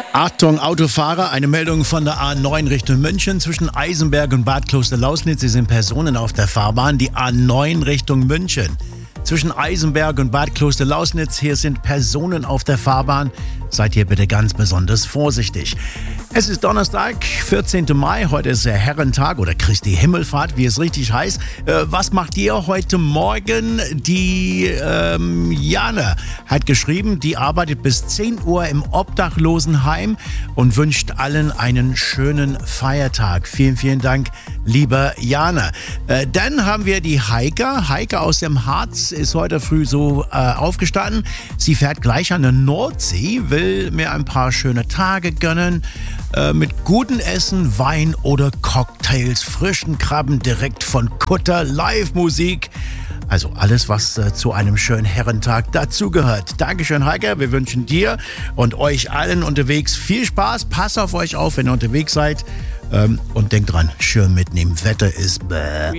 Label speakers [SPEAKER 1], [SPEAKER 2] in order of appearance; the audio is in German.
[SPEAKER 1] Achtung, Autofahrer, eine Meldung von der A9 Richtung München zwischen Eisenberg und Bad Klosterlausnitz. Es sind Personen auf der Fahrbahn, die A9 Richtung München. Zwischen Eisenberg und Bad Klosterlausnitz, hier sind Personen auf der Fahrbahn. Seid hier bitte ganz besonders vorsichtig. Es ist Donnerstag, 14. Mai. Heute ist der Herrentag oder Christi Himmelfahrt, wie es richtig heißt. Was macht ihr heute Morgen? Die Jana hat geschrieben, die arbeitet bis 10 Uhr im Obdachlosenheim und wünscht allen einen schönen Feiertag. Vielen, vielen Dank, lieber Jana. Dann haben wir die Heike. Heike aus dem Harz ist heute früh so aufgestanden. Sie fährt gleich an der Nordsee, will mir ein paar schöne Tage gönnen. Mit gutem Essen, Wein oder Cocktails, frischen Krabben direkt von Kutter, Live-Musik. Also alles, was zu einem schönen Herrentag dazugehört. Dankeschön, Heike. Wir wünschen dir und euch allen unterwegs viel Spaß. Passt auf euch auf, wenn ihr unterwegs seid. Und denkt dran, schön mitnehmen. Wetter ist bäh.